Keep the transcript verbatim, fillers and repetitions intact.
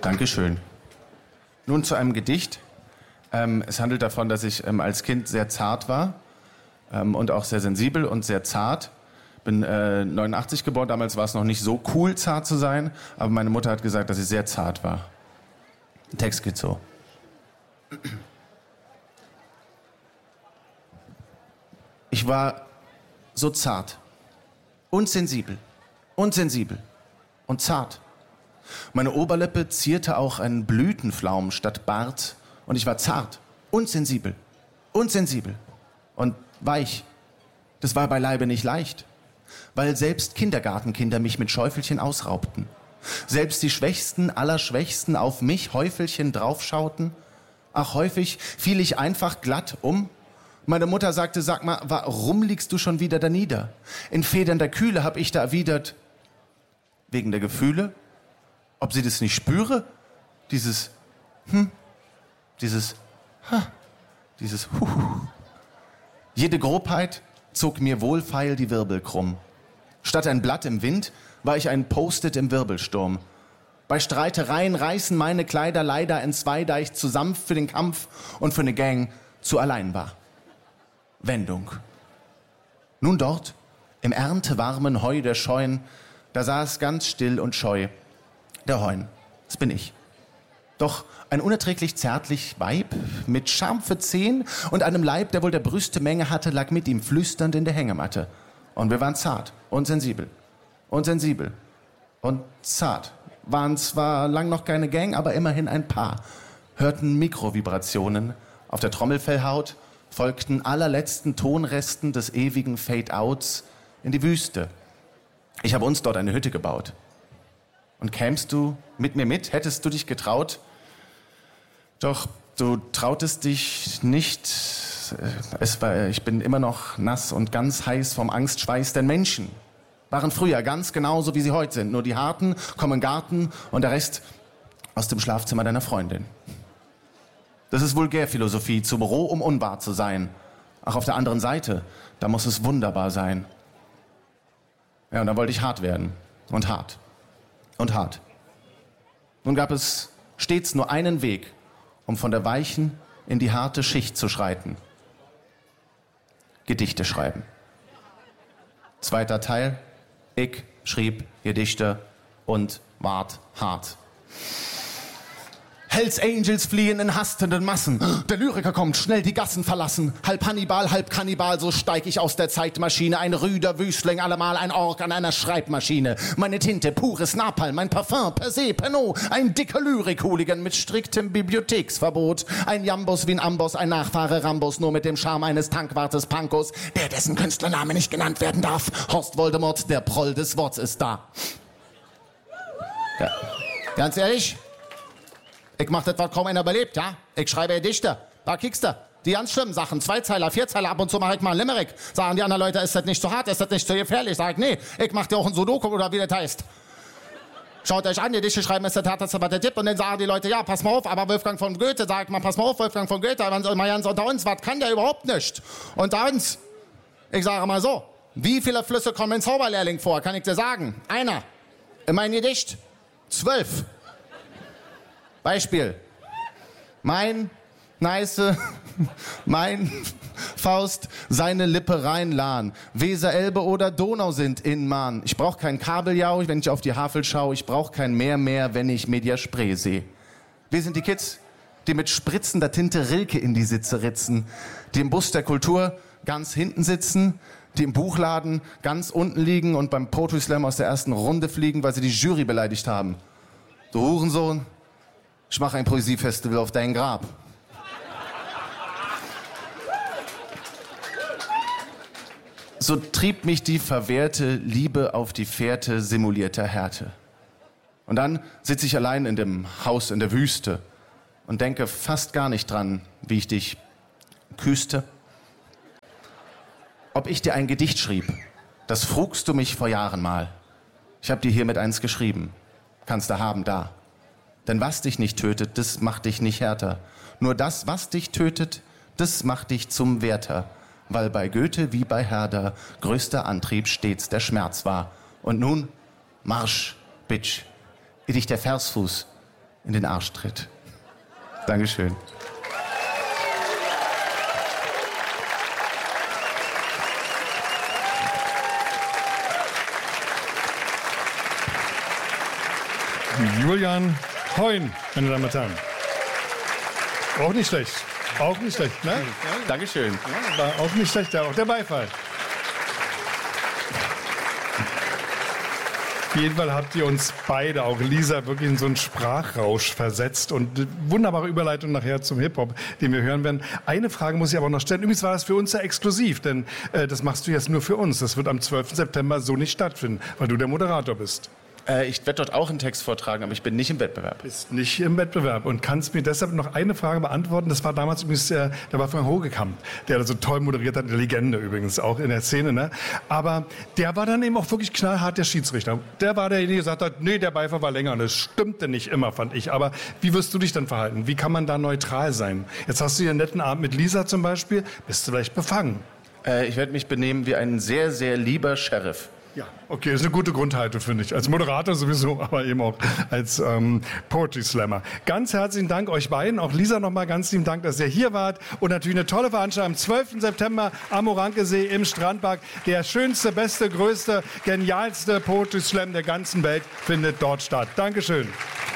Dankeschön. Nun zu einem Gedicht. Ähm, es handelt davon, dass ich ähm, als Kind sehr zart war ähm, und auch sehr sensibel und sehr zart. Bin äh, neunundachtzig geboren, damals war es noch nicht so cool, zart zu sein, aber meine Mutter hat gesagt, dass ich sehr zart war. Der Text geht so. Ich war so zart und sensibel und sensibel und zart. Meine Oberlippe zierte auch einen Blütenflaum statt Bart und ich war zart und sensibel und sensibel und weich. Das war beileibe nicht leicht, weil selbst Kindergartenkinder mich mit Schäufelchen ausraubten. Selbst die Schwächsten aller Schwächsten auf mich Häufelchen draufschauten. Ach, häufig fiel ich einfach glatt um. Meine Mutter sagte, sag mal, warum liegst du schon wieder da nieder? In federnder Kühle hab ich da erwidert, wegen der Gefühle, ob sie das nicht spüre, dieses hm, dieses ha, dieses hu. Jede Grobheit zog mir wohlfeil die Wirbel krumm. Statt ein Blatt im Wind war ich ein Post-it im Wirbelsturm. Bei Streitereien reißen meine Kleider leider entzwei, da ich zu sanft für den Kampf und für eine Gang zu allein war. Wendung. Nun dort, im erntewarmen Heu der Scheuen, da saß ganz still und scheu der Heun. Das bin ich. Doch ein unerträglich zärtlich Weib mit scharfe Zehen und einem Leib, der wohl der Brüste Menge hatte, lag mit ihm flüsternd in der Hängematte. Und wir waren zart und sensibel und sensibel und zart. Waren zwar lang noch keine Gang, aber immerhin ein Paar. Hörten Mikrovibrationen auf der Trommelfellhaut, folgten allerletzten Tonresten des ewigen Fade-Outs in die Wüste. Ich habe uns dort eine Hütte gebaut. Und kämst du mit mir mit, hättest du dich getraut? Doch du trautest dich nicht. Es war, ich bin immer noch nass und ganz heiß vom Angstschweiß, denn Menschen waren früher ganz genauso, wie sie heute sind. Nur die Harten kommen im Garten und der Rest aus dem Schlafzimmer deiner Freundin. Das ist Vulgärphilosophie, zum roh, um unwahr zu sein. Ach, auf der anderen Seite, da muss es wunderbar sein. Ja, und dann wollte ich hart werden. Und hart. Und hart. Nun gab es stets nur einen Weg, um von der weichen in die harte Schicht zu schreiten. Gedichte schreiben. Zweiter Teil. Ich schrieb Gedichte und ward hart. Hells Angels fliehen in hastenden Massen. Der Lyriker kommt, schnell die Gassen verlassen. Halb Hannibal, halb Kannibal, so steig ich aus der Zeitmaschine. Ein rüder Wüstling, allemal ein Ork an einer Schreibmaschine. Meine Tinte, pures Napalm, mein Parfum, per se, Pernod. Ein dicker Lyrik-Hooligan mit striktem Bibliotheksverbot. Ein Jambos wie ein Amboss, ein Nachfahre Rambos, nur mit dem Charme eines Tankwartes Pankos, der dessen Künstlername nicht genannt werden darf. Horst Voldemort, der Proll des Worts ist da. Ja. Ganz ehrlich? Ich mach das, was kaum einer überlebt, ja? Ich schreibe Gedichte. Da kickst du. Die ganz schlimmen Sachen. Zweizeiler, Vierzeiler, ab und zu mach ich mal einen Limerick. Sagen die anderen Leute, ist das nicht zu hart, ist das nicht zu gefährlich? Sag ich, nee, ich mach dir auch ein Sudoku oder wie das heißt. Schaut euch an, Gedichte schreiben ist das härteste, was der Tipp. Und dann sagen die Leute, ja, pass mal auf, aber Wolfgang von Goethe, sag ich mal, pass mal auf, Wolfgang von Goethe, mal ganz unter uns, was kann der überhaupt nicht? Unter uns, ich sage mal so, wie viele Flüsse kommen in Zauberlehrling vor, kann ich dir sagen? Einer. In meinem Gedicht. Zwölf. Beispiel. Mein Neiße, mein Faust, seine Lippe reinlahn. Weser, Elbe oder Donau sind in Mahn. Ich brauch kein Kabeljau, wenn ich auf die Havel schaue. Ich brauch kein Meer mehr, wenn ich Media Spree sehe. Wir sind die Kids, die mit spritzender Tinte Rilke in die Sitze ritzen. Die im Bus der Kultur ganz hinten sitzen. Die im Buchladen ganz unten liegen und beim Poetry Slam aus der ersten Runde fliegen, weil sie die Jury beleidigt haben. Du Hurensohn. Ich mache ein Poesiefestival auf dein Grab. So trieb mich die verwehrte Liebe auf die Fährte simulierter Härte. Und dann sitze ich allein in dem Haus in der Wüste und denke fast gar nicht dran, wie ich dich küsste. Ob ich dir ein Gedicht schrieb, das frugst du mich vor Jahren mal. Ich hab dir hiermit eins geschrieben. Kannst du haben, da. Denn was dich nicht tötet, das macht dich nicht härter. Nur das, was dich tötet, das macht dich zum Wärter. Weil bei Goethe wie bei Herder größter Antrieb stets der Schmerz war. Und nun, Marsch, Bitch, wie dich der Versfuß in den Arsch tritt. Dankeschön. Julian Heun, meine Damen und Herren. Auch nicht schlecht. Auch nicht schlecht, ne? Ja, Dankeschön. Ja, war auch nicht schlecht, auch der Beifall. Auf jeden Fall habt ihr uns beide, auch Lisa, wirklich in so einen Sprachrausch versetzt und wunderbare Überleitung nachher zum Hip-Hop, den wir hören werden. Eine Frage muss ich aber noch stellen. Übrigens war das für uns ja exklusiv, denn äh, das machst du jetzt nur für uns. Das wird am zwölften September so nicht stattfinden, weil du der Moderator bist. Äh, ich werde dort auch einen Text vortragen, aber ich bin nicht im Wettbewerb. Bist nicht im Wettbewerb und kannst mir deshalb noch eine Frage beantworten. Das war damals übrigens, äh, da war Frank Hogekamp, der da so toll moderiert hat, eine Legende übrigens, auch in der Szene. Ne? Aber der war dann eben auch wirklich knallhart der Schiedsrichter. Der war derjenige, der gesagt hat, nee, der Beifall war länger. Und das stimmte nicht immer, fand ich. Aber wie wirst du dich dann verhalten? Wie kann man da neutral sein? Jetzt hast du hier einen netten Abend mit Lisa zum Beispiel. Bist du vielleicht befangen? Äh, ich werde mich benehmen wie ein sehr, sehr lieber Sheriff. Ja, okay, das ist eine gute Grundhaltung, finde ich. Als Moderator sowieso, aber eben auch als ähm, Poetry Slammer. Ganz herzlichen Dank euch beiden. Auch Lisa nochmal ganz lieben Dank, dass ihr hier wart. Und natürlich eine tolle Veranstaltung am zwölften September am Orankesee im Strandpark. Der schönste, beste, größte, genialste Poetry Slam der ganzen Welt findet dort statt. Dankeschön.